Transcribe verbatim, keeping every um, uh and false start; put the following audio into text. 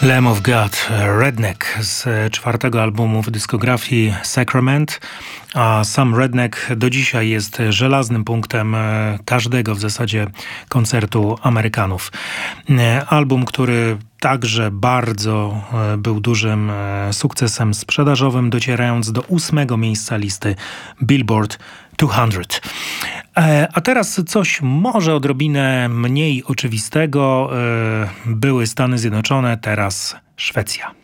Lamb of God, Redneck z czwartego albumu w dyskografii Sacrament, a sam Redneck do dzisiaj jest żelaznym punktem każdego w zasadzie koncertu Amerykanów. Album, który także bardzo był dużym sukcesem sprzedażowym, docierając do ósmego miejsca listy Billboard dwieście. A teraz coś może odrobinę mniej oczywistego. Były Stany Zjednoczone, teraz Szwecja.